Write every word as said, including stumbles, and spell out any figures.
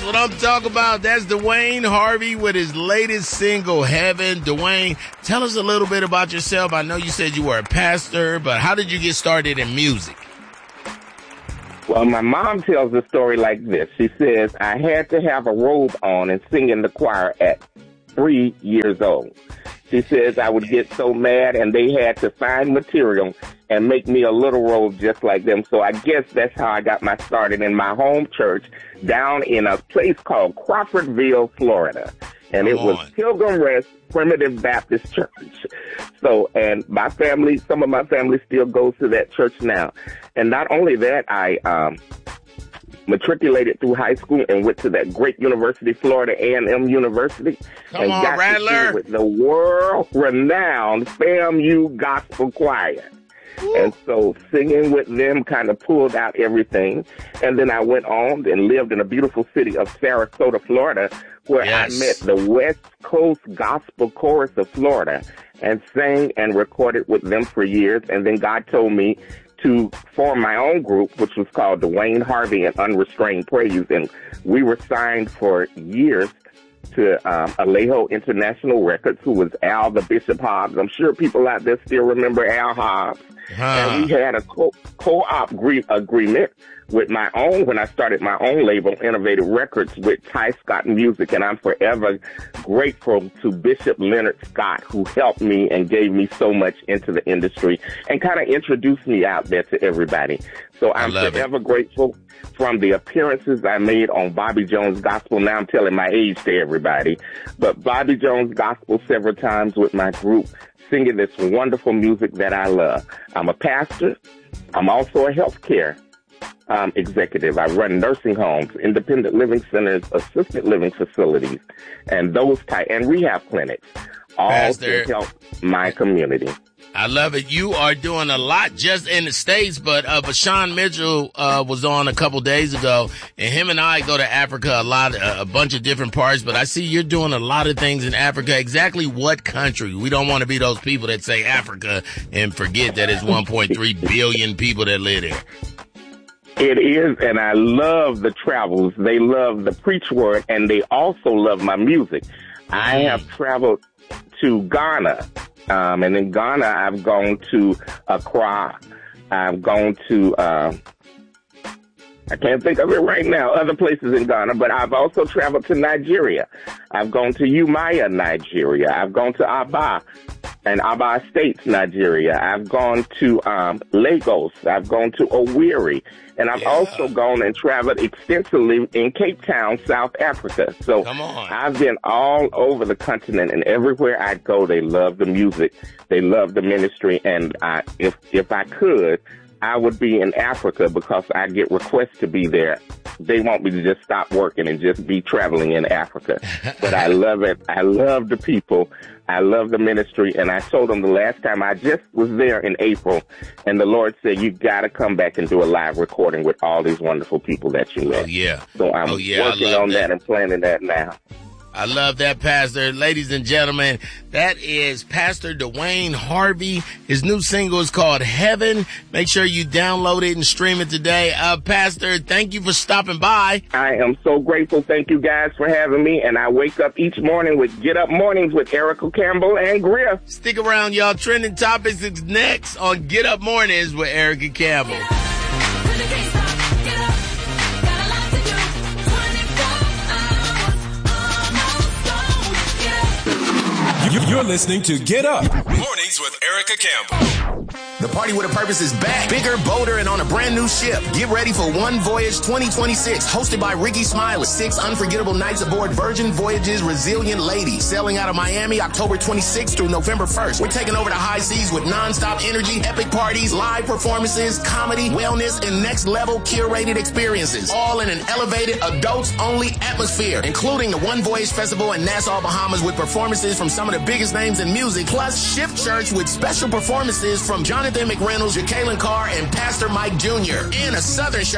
what I'm talking about. That's Dwayne Harvey with his latest single, Heaven. Dwayne, tell us a little bit about yourself. I know you said you were a pastor, but how did you get started in music? Well, my mom tells the story like this. She says, I had to have a robe on and sing in the choir at three years old. She says I would get so mad and they had to find material and make me a little robe just like them. So I guess that's how I got my started in my home church down in a place called Crawfordville, Florida. And Come it was on. Pilgrim Rest Primitive Baptist Church. So, and my family, some of my family still goes to that church now. And not only that, I um, matriculated through high school and went to that great university, Florida A and M University. Come and on, got Rattler. to sing with the world-renowned FAMU Gospel Choir. Woo. And so singing with them kind of pulled out everything. And then I went on and lived in a beautiful city of Sarasota, Florida, where Yes. I met the West Coast Gospel Chorus of Florida and sang and recorded with them for years. And then God told me to form my own group, which was called Dwayne Harvey and Unrestrained Praise. And we were signed for years to um, Alejo International Records, who was Al the Bishop Hobbs. I'm sure people out there still remember Al Hobbs. Huh. And we had a co- co-op gre- agreement with my own, when I started my own label, Innovative Records, with Ty Scott Music. And I'm forever grateful to Bishop Leonard Scott, who helped me and gave me so much into the industry and kind of introduced me out there to everybody. So I'm forever it. grateful. From the appearances I made on Bobby Jones Gospel. Now I'm telling my age to everybody. But Bobby Jones Gospel several times with my group, singing this wonderful music that I love. I'm a pastor. I'm also a healthcare um, executive. I run nursing homes, independent living centers, assisted living facilities, and those type, and rehab clinics, all Pastor, to help my community. I love it. You are doing a lot just in the States, but uh, Vashawn Mitchell uh, was on a couple days ago, and him and I go to Africa a lot, uh, a bunch of different parts, but I see you're doing a lot of things in Africa. Exactly what country? We don't want to be those people that say Africa and forget that it's one point three billion people that live there. It is, and I love the travels. They love the preach word, and they also love my music. I have traveled to Ghana. Um, and in Ghana, I've gone to Accra. I've gone to, uh, I can't think of it right now, other places in Ghana, but I've also traveled to Nigeria. I've gone to Umaya, Nigeria. I've gone to Aba and Aba Estates, Nigeria. I've gone to um, Lagos. I've gone to Owerri. And I've yeah. also gone and traveled extensively in Cape Town, South Africa. So Come on. I've been all over the continent, and everywhere I go, they love the music. They love the ministry. And I, if if I could, I would be in Africa because I get requests to be there. They want me to just stop working and just be traveling in Africa. But I love it. I love the people. I love the ministry. And I told them the last time I just was there in April, and the Lord said, you got to come back and do a live recording with all these wonderful people that you met. Oh, yeah. So I'm oh, yeah. working on that. that and planning that now. I love that, Pastor. Ladies and gentlemen, that is Pastor Dwayne Harvey. His new single is called Heaven. Make sure you download it and stream it today. Uh, Pastor, thank you for stopping by. I am so grateful. Thank you guys for having me. And I wake up each morning with Get Up Mornings with Erica Campbell and Griff. Stick around, y'all. Trending Topics is next on Get Up Mornings with Erica Campbell. You're listening to Get Up Mornings with Erica Campbell. The Party with a Purpose is back, bigger, bolder, and on a brand new ship. Get ready for One Voyage twenty twenty-six, hosted by Ricky Smiley. Six unforgettable nights aboard Virgin Voyages Resilient Lady, sailing out of Miami October twenty-sixth through November first. We're taking over the high seas with nonstop energy, epic parties, live performances, comedy, wellness, and next-level curated experiences, all in an elevated, adults-only atmosphere, including the One Voyage Festival in Nassau, Bahamas, with performances from some of the biggest names in music, plus Shift Church with special performances from Jonathan McReynolds, Jacqueline Carr, and Pastor Mike Junior, and a Southern show